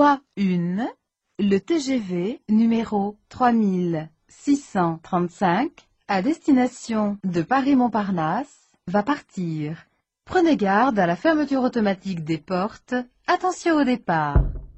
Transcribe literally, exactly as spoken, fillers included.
Voie un. Le T G V numéro trois mille six cent trente-cinq à destination de Paris-Montparnasse va partir. Prenez garde à la fermeture automatique des portes. Attention au départ.